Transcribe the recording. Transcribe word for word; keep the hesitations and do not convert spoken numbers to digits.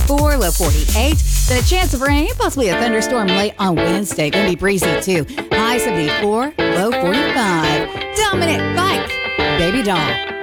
fifty-four, low forty-eight. The chance of rain, possibly a thunderstorm late on Wednesday. Going to be breezy too. High seventy-four, low forty-five. Dominic Fike, Baby Doll.